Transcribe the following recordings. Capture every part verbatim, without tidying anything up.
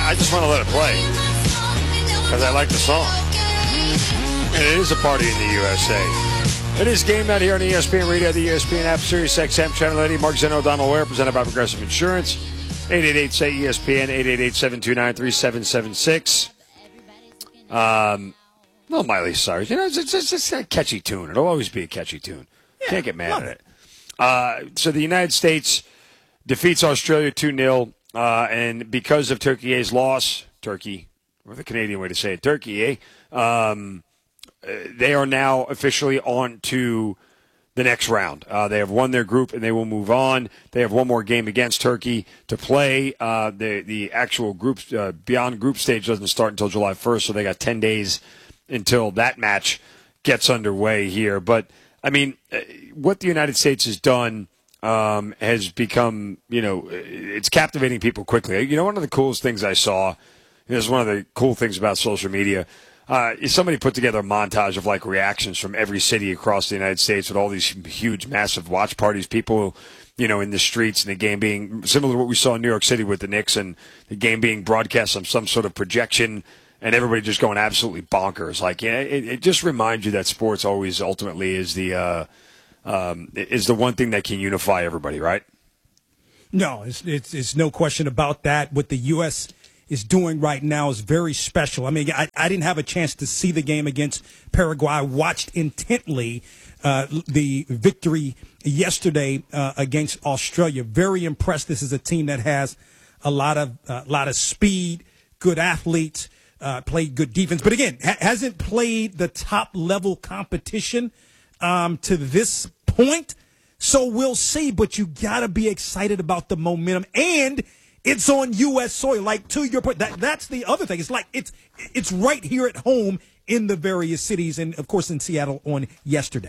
I, I just want to let it play because I like the song. And it is a party in the U S A. It is Game Night here on E S P N Radio, the E S P N app, Sirius X M, Channel eighty. Mark Zeno, Donald Ware, presented by Progressive Insurance. eight eight eight, say E S P N, eight eight eight, seven two nine, three seven seven six. Um, well, Miley Cyrus, you know, it's, it's, it's a catchy tune. It'll always be a catchy tune. Yeah, can't get mad at it. Uh, so the United States defeats Australia two nil, uh, and because of Turkey's loss, Turkey, or the Canadian way to say it, Turkey, eh? Um, they are now officially on to the next round. Uh, they have won their group, and they will move on. They have one more game against Turkey to play. Uh, the the actual group uh, beyond group stage doesn't start until July first, so they got ten days until that match gets underway here. But, I mean, what the United States has done um, has become, you know, it's captivating people quickly. You know, one of the coolest things I saw, this is one of the cool things about social media, Uh, somebody put together a montage of like reactions from every city across the United States with all these huge, massive watch parties, people, you know, in the streets, and the game being similar to what we saw in New York City with the Knicks, and the game being broadcast on some sort of projection, and everybody just going absolutely bonkers. Like, yeah, it, it just reminds you that sports always ultimately is the uh, um, is the one thing that can unify everybody, right? No, it's, it's it's no question about that. What the U S is doing right now is very special. I mean, I, I didn't have a chance to see the game against Paraguay. I watched intently uh, the victory yesterday uh, against Australia. Very impressed. This is a team that has a lot of uh, lot of speed, good athletes, uh, played good defense. But again, ha- hasn't played the top level competition um, to this point. So we'll see. But you got to be excited about the momentum, and it's on U S soil. Like, to your point, that that's the other thing. It's like it's it's right here at home in the various cities, and of course in Seattle on yesterday.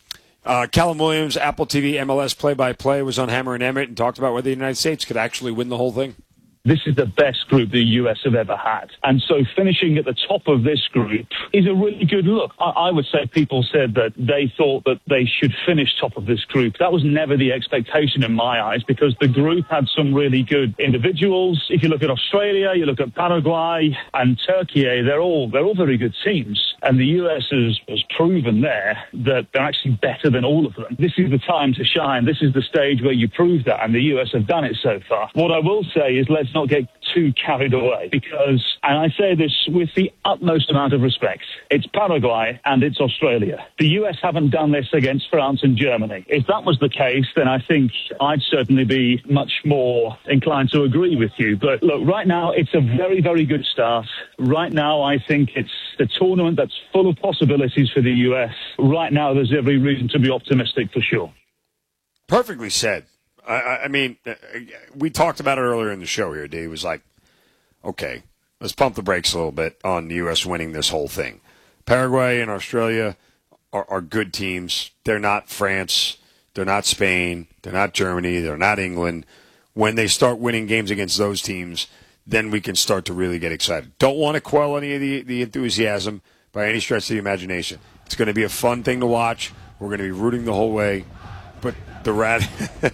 Uh, Callum Williams, Apple T V M L S play-by-play, was on Hammer and Emmett and talked about whether the United States could actually win the whole thing. This is the best group the U S have ever had. And so finishing at the top of this group is a really good look. I, I would say people said that they thought that they should finish top of this group. That was never the expectation in my eyes, because the group had some really good individuals. If you look at Australia, you look at Paraguay and Turkey, they're all, they're all very good teams. And the U S has, has proven there that they're actually better than all of them. This is the time to shine. This is the stage where you prove that, and the U S have done it so far. What I will say is, let's not get too carried away, because, and I say this with the utmost amount of respect, it's Paraguay and it's Australia. The U S haven't done this against France and Germany. If that was the case, then I think I'd certainly be much more inclined to agree with you. But look, right now, it's a very, very good start. Right now, I think it's the tournament that's full of possibilities for the U S. Right now, there's every reason to be optimistic for sure. Perfectly said. I, I mean, we talked about it earlier in the show here. Dave was like, okay, let's pump the brakes a little bit on the U S winning this whole thing. Paraguay and Australia are, are good teams. They're not France. They're not Spain. They're not Germany. They're not England. When they start winning games against those teams, then we can start to really get excited. Don't want to quell any of the, the enthusiasm by any stretch of the imagination. It's going to be a fun thing to watch. We're going to be rooting the whole way. But the rat,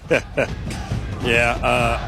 yeah. Uh,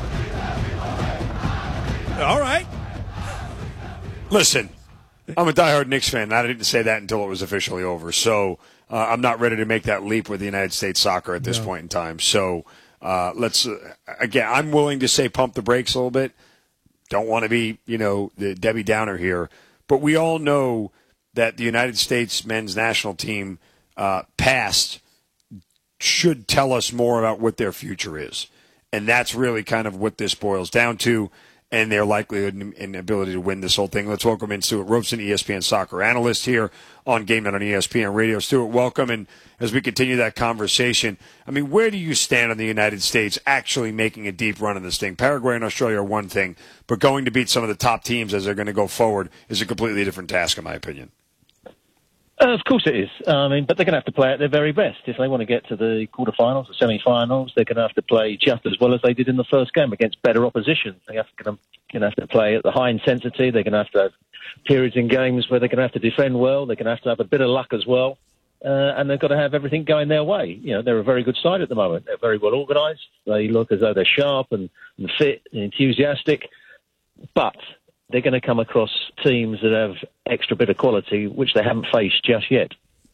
All right. Listen, I'm a diehard Knicks fan. I didn't say that until it was officially over. So uh, I'm not ready to make that leap with the United States soccer at this no. point in time. So uh, let's uh, again. I'm willing to say pump the brakes a little bit. Don't want to be, you know, the Debbie Downer here, but we all know that the United States men's national team uh, past should tell us more about what their future is. And that's really kind of what this boils down to, and their likelihood and ability to win this whole thing. Let's welcome in Stuart Robson, E S P N soccer analyst here on Game Night on E S P N Radio. Stuart, welcome. And as we continue that conversation, I mean, where do you stand on the United States actually making a deep run in this thing? Paraguay and Australia are one thing, but going to beat some of the top teams as they're going to go forward is a completely different task, in my opinion. Uh, of course it is. I mean, but they're going to have to play at their very best. If they want to get to the quarterfinals, the semi-finals, they're going to have to play just as well as they did in the first game against better opposition. They're going to have to play at the high intensity. They're going to have to have periods in games where they're going to have to defend well. They're going to have to have a bit of luck as well. Uh, and they've got to have everything going their way. You know, they're a very good side at the moment. They're very well organised. They look as though they're sharp and, and fit and enthusiastic. But they're going to come across teams that have extra bit of quality, which they haven't faced just yet.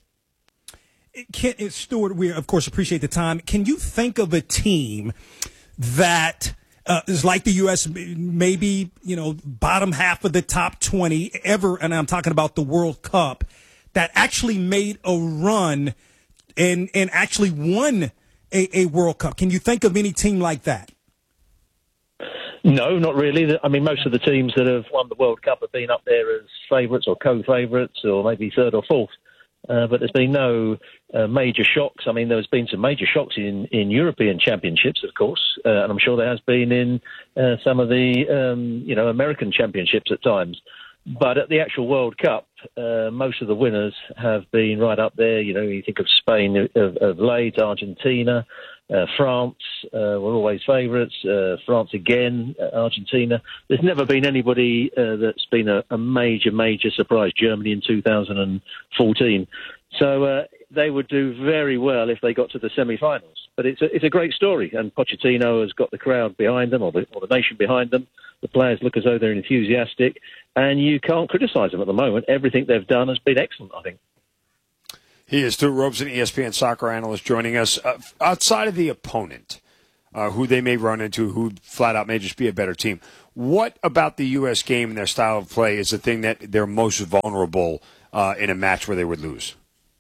Can, Stuart, we of course appreciate the time. Can you think of a team that uh, is like the U S, maybe, you know, bottom half of the top twenty ever, and I'm talking about the World Cup, that actually made a run and and actually won a, a World Cup? Can you think of any team like that? No, not really. I mean, most of the teams that have won the World Cup have been up there as favourites or co-favourites or maybe third or fourth. Uh, but there's been no uh, major shocks. I mean, there's been some major shocks in, in European championships, of course, uh, and I'm sure there has been in uh, some of the, um, you know, American championships at times. But at the actual World Cup, uh, most of the winners have been right up there. You know, you think of Spain of, of late, Argentina, uh, France uh, were always favourites, uh, France again, uh, Argentina. There's never been anybody uh, that's been a, a major, major surprise. Germany in two thousand fourteen. So uh, they would do very well if they got to the semi-finals. But it's a, it's a great story, and Pochettino has got the crowd behind them, or the, or the nation behind them. The players look as though they're enthusiastic, and you can't criticise them at the moment. Everything they've done has been excellent, I think. He is Stuart Robeson, E S P N soccer analyst, joining us. Uh, outside of the opponent, uh, who they may run into, who flat out may just be a better team, what about the U S game and their style of play is the thing that they're most vulnerable uh, in a match where they would lose?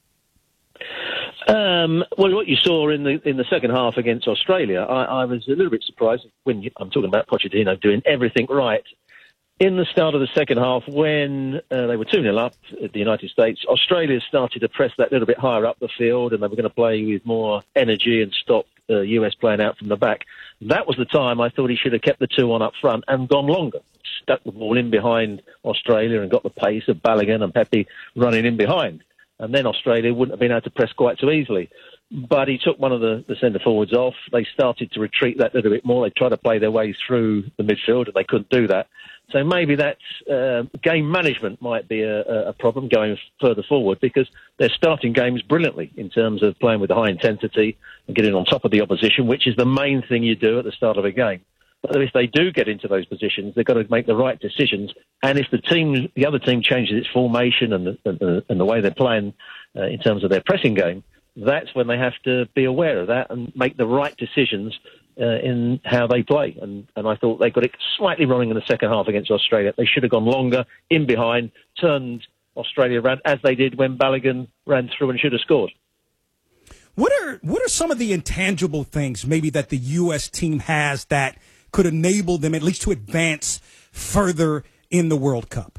Um, well, what you saw in the in the second half against Australia, I, I was a little bit surprised when you, I'm talking about Pochettino doing everything right. In the start of the second half, when uh, they were two nil up at the United States, Australia started to press that little bit higher up the field, and they were going to play with more energy and stop the uh, U S playing out from the back. That was the time I thought he should have kept the two on up front and gone longer. Stuck the ball in behind Australia and got the pace of Balogun and Pepe running in behind. And then Australia wouldn't have been able to press quite so easily. But he took one of the, the centre-forwards off. They started to retreat that little bit more. They tried to play their way through the midfield, and they couldn't do that. So maybe that uh, game management might be a, a problem going further forward, because they're starting games brilliantly in terms of playing with high intensity and getting on top of the opposition, which is the main thing you do at the start of a game. But if they do get into those positions, they've got to make the right decisions. And if the team, the other team changes its formation and the, and the, and the way they're playing uh, in terms of their pressing game, that's when they have to be aware of that and make the right decisions uh, in how they play. And, and I thought they got it slightly wrong in the second half against Australia. They should have gone longer, in behind, turned Australia around, as they did when Balogun ran through and should have scored. What are what are some of the intangible things maybe that the U S team has that could enable them at least to advance further in the World Cup?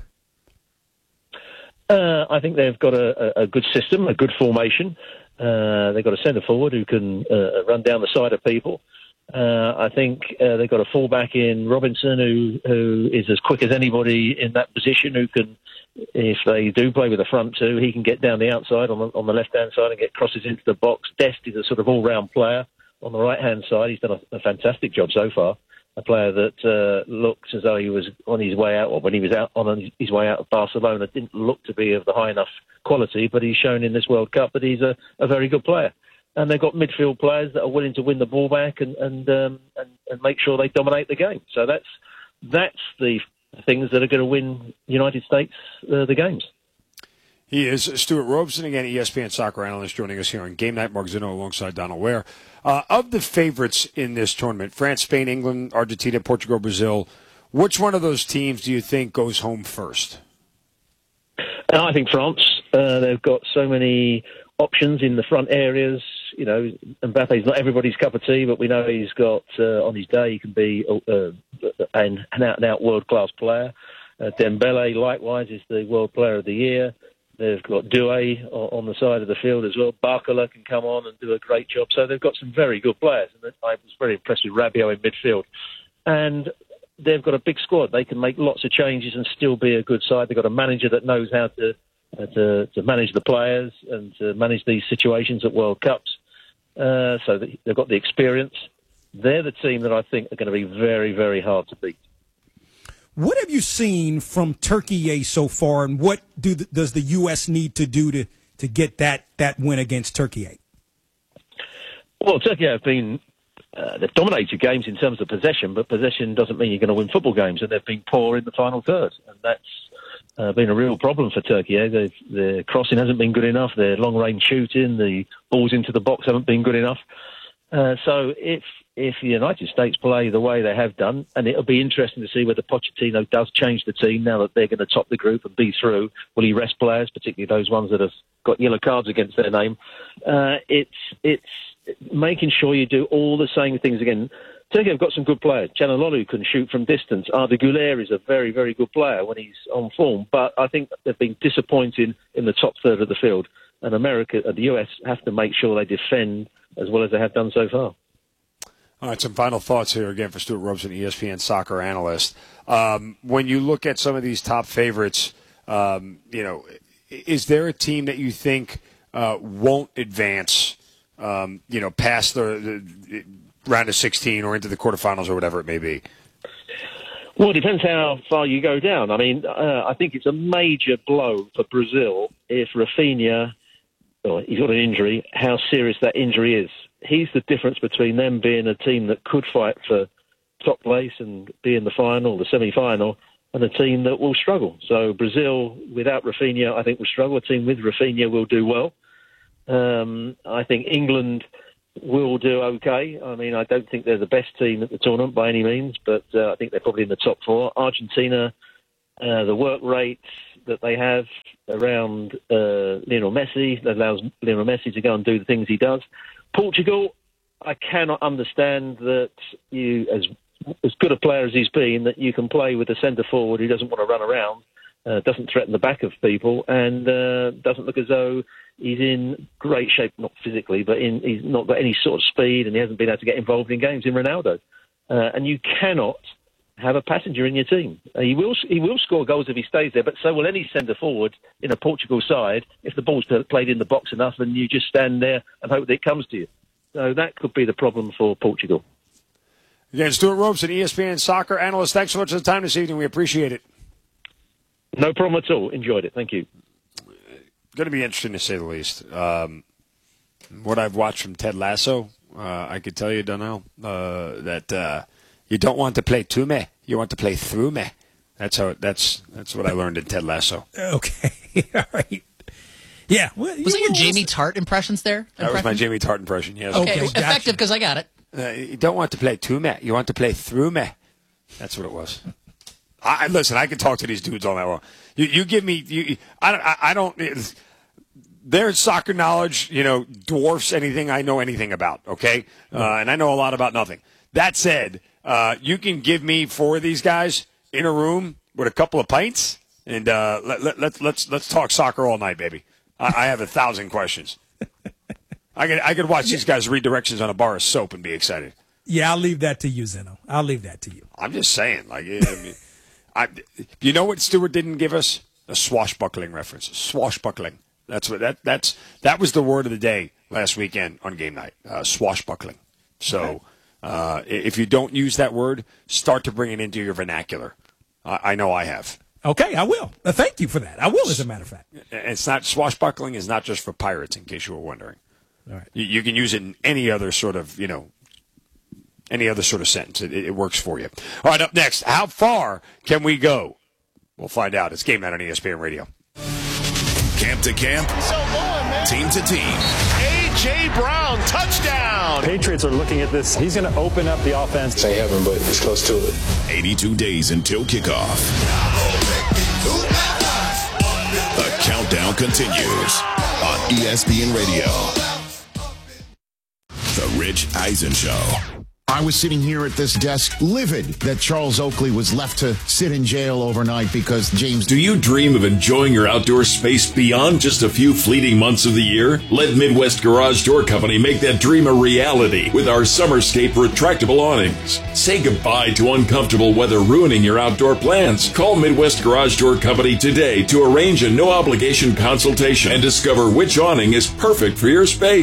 Uh, I think they've got a, a good system, a good formation. Uh, they've got a centre forward who can uh, run down the side of people. Uh, I think uh, they've got a fullback in Robinson who who is as quick as anybody in that position, who can, if they do play with a front two, he can get down the outside on the, on the left-hand side and get crosses into the box. Dest is a sort of all-round player on the right-hand side. He's done a, a fantastic job so far. A player that uh, looks as though he was on his way out, or when he was out on his way out of Barcelona, didn't look to be of the high enough quality, but he's shown in this World Cup that he's a, a very good player. And they've got midfield players that are willing to win the ball back and and, um, and and make sure they dominate the game. So that's that's the things that are going to win United States uh, the games. He is Stuart Robeson, again, E S P N soccer analyst, joining us here on Game Night. Mark Zinno alongside Donald Ware. Uh, of the favorites in this tournament, France, Spain, England, Argentina, Portugal, Brazil, which one of those teams do you think goes home first? Uh, I think France. Uh, they've got so many options in the front areas. You know, Mbappe's not everybody's cup of tea, but we know he's got, uh, on his day, he can be uh, an out-and-out world-class player. Uh, Dembele, likewise, is the World Player of the Year. They've got Doué on the side of the field as well. Barcola can come on and do a great job. So they've got some very good players. And I was very impressed with Rabiot in midfield. And they've got a big squad. They can make lots of changes and still be a good side. They've got a manager that knows how to uh, to, to manage the players and to manage these situations at World Cups. Uh, so they've got the experience. They're the team that I think are going to be very, very hard to beat. What have you seen from Turkey so far, and what do the, does the U S need to do to, to get that, that win against Turkey? Well, Turkey have been uh, they've dominated games in terms of possession, but possession doesn't mean you're going to win football games, and they've been poor in the final third, and that's uh, been a real problem for Turkey. Eh? They've, their crossing hasn't been good enough, their long-range shooting, the balls into the box haven't been good enough. Uh, so if if the United States play the way they have done, and it'll be interesting to see whether Pochettino does change the team now that they're going to top the group and be through. Will he rest players, particularly those ones that have got yellow cards against their name? Uh, it's it's making sure you do all the same things again. Turkey have got some good players. Canalolu can shoot from distance. Arda Güler is a very, very good player when he's on form. But I think they've been disappointing in the top third of the field. And America, the U S, have to make sure they defend as well as they have done so far. All right, some final thoughts here again for Stuart Robson, E S P N soccer analyst. Um, when you look at some of these top favorites, um, you know, is there a team that you think uh, won't advance, um, you know, past the, the round of sixteen or into the quarterfinals or whatever it may be? Well, it depends how far you go down. I mean, uh, I think it's a major blow for Brazil if Rafinha, well, he's got an injury, how serious that injury is. He's the difference between them being a team that could fight for top place and be in the final, the semi-final, and a team that will struggle. So Brazil, without Rafinha, I think will struggle. A team with Rafinha will do well. Um, I think England will do okay. I mean, I don't think they're the best team at the tournament by any means, but uh, I think they're probably in the top four. Argentina, uh, the work rate that they have around uh, Lionel Messi, that allows Lionel Messi to go and do the things he does. Portugal, I cannot understand that you, as as good a player as he's been, that you can play with a centre forward who doesn't want to run around, uh, doesn't threaten the back of people, and uh, doesn't look as though he's in great shape, not physically, but in, he's not got any sort of speed, and he hasn't been able to get involved in games in Ronaldo. Uh, and you cannot have a passenger in your team. Uh, he will he will score goals if he stays there, but so will any centre forward in a Portugal side if the ball's played in the box enough and you just stand there and hope that it comes to you. So that could be the problem for Portugal. Again, Stuart Robson, E S P N soccer analyst. Thanks so much for the time this evening. We appreciate it. No problem at all. Enjoyed it. Thank you. Going to be interesting to say the least. Um, what I've watched from Ted Lasso, uh, I could tell you, Donnell, uh, that uh, you don't want to play to me. You want to play through me. That's how. That's that's what I learned in Ted Lasso. Okay, all right. Yeah. Well, was it your Jamie Tart impressions there? That impression? was my Jamie Tart impression, yes. Okay, okay well, gotcha. Effective because I got it. Uh, you don't want to play to me. You want to play through me. That's what it was. I, listen, I can talk to these dudes all night long. You, you give me, you, I, I, I don't, their soccer knowledge, you know, dwarfs anything I know anything about, okay? Uh, and I know a lot about nothing. That said, uh, you can give me four of these guys in a room with a couple of pints, and uh, let, let, let's, let's, let's talk soccer all night, baby. I, I have a thousand questions. I could, I could watch these guys read directions on a bar of soap and be excited. Yeah, I'll leave that to you, Zeno. I'll leave that to you. I'm just saying, like, I mean, I, you know what Stewart didn't give us? A swashbuckling reference. Swashbuckling. That's what that that's that was the word of the day last weekend on game night. Uh, swashbuckling. So uh, if you don't use that word, start to bring it into your vernacular. I, I know I have. Okay, I will. Uh, thank you for that. I will, as a matter of fact. It's not swashbuckling is not just for pirates, in case you were wondering. All right. You, you can use it in any other sort of, you know, any other sort of sentence. It, it works for you. All right, up next, how far can we go? We'll find out. It's Game Night on E S P N Radio. Camp to camp, so long, team to team. A J. Brown, touchdown. Patriots are looking at this. He's going to open up the offense. Say heaven, but it's close to it. eighty-two days until kickoff. The countdown continues on E S P N Radio. The Rich Eisen Show. I was sitting here at this desk livid that Charles Oakley was left to sit in jail overnight because James... Do you dream of enjoying your outdoor space beyond just a few fleeting months of the year? Let Midwest Garage Door Company make that dream a reality with our Summerscape retractable awnings. Say goodbye to uncomfortable weather ruining your outdoor plans. Call Midwest Garage Door Company today to arrange a no-obligation consultation and discover which awning is perfect for your space.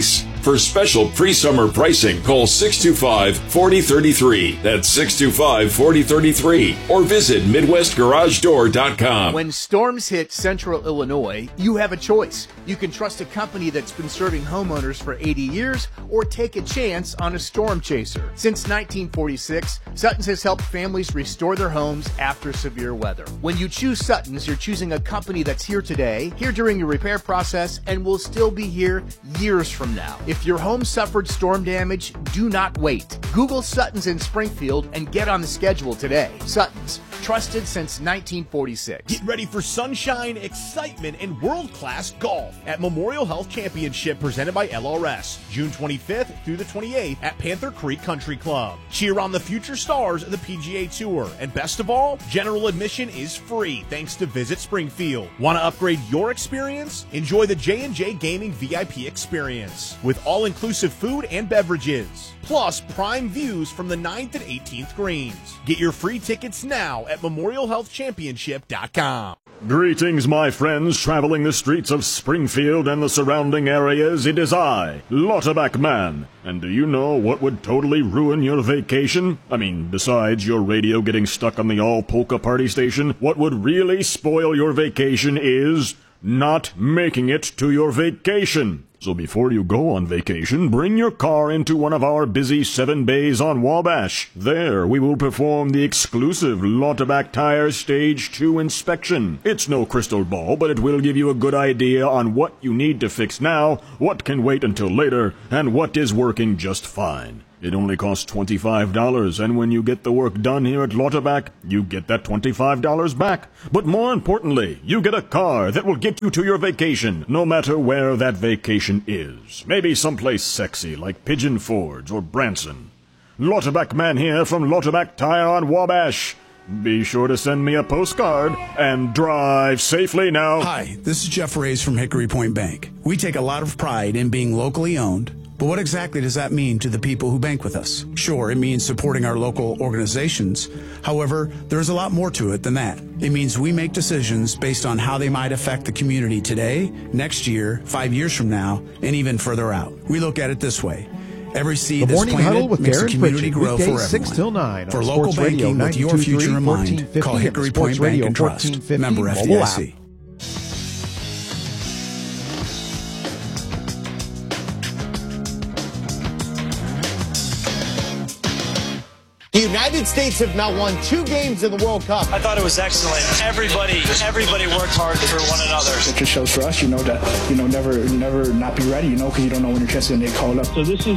For special pre-summer pricing, call six two five, four zero three three. That's six two five, four zero three three. Or visit Midwest Garage Door dot com. When storms hit central Illinois, you have a choice. You can trust a company that's been serving homeowners for eighty years, or take a chance on a storm chaser. Since nineteen forty-six, Sutton's has helped families restore their homes after severe weather. When you choose Sutton's, you're choosing a company that's here today, here during your repair process, and will still be here years from now. If your home suffered storm damage, do not wait. Google Sutton's in Springfield and get on the schedule today. Sutton's, trusted since nineteen forty-six. Get ready for sunshine, excitement, and world-class golf at Memorial Health Championship presented by L R S, June twenty-fifth through the twenty-eighth at Panther Creek Country Club. Cheer on the future stars of the P G A Tour, and best of all, general admission is free thanks to Visit Springfield. Want to upgrade your experience? Enjoy the J and J Gaming V I P experience with all-inclusive food and beverages, plus prime views from the ninth and eighteenth greens. Get your free tickets now at memorial health championship dot com. Greetings, my friends, traveling the streets of Springfield and the surrounding areas. It is I, Lauterbach Man. And do you know what would totally ruin your vacation? I mean, besides your radio getting stuck on the all-polka party station, what would really spoil your vacation is not making it to your vacation. So before you go on vacation, bring your car into one of our busy seven bays on Wabash. There, we will perform the exclusive Lauterbach Tire Stage two inspection. It's no crystal ball, but it will give you a good idea on what you need to fix now, what can wait until later, and what is working just fine. It only costs twenty-five dollars, and when you get the work done here at Lauterbach, you get that twenty-five dollars back. But more importantly, you get a car that will get you to your vacation, no matter where that vacation is. Maybe someplace sexy like Pigeon Forge or Branson. Lauterbach Man here from Lauterbach Tire on Wabash. Be sure to send me a postcard and drive safely now. Hi, this is Jeff Reyes from Hickory Point Bank. We take a lot of pride in being locally owned. But what exactly does that mean to the people who bank with us? Sure, it means supporting our local organizations. However, there's a lot more to it than that. It means we make decisions based on how they might affect the community today, next year, five years from now, and even further out. We look at it this way. Every seed that's planted with makes Darren the community Pritchett, grow for everyone. six till nine for on local Sports Radio banking with your future in mind, call Hickory Point Bank and Trust. Member F D I C. The United States have now won two games in the World Cup. I thought it was excellent. Everybody, everybody worked hard for one another. It just shows for us, you know, that, you know, never, never not be ready, you know, because you don't know when your chance is going to get called up. So this is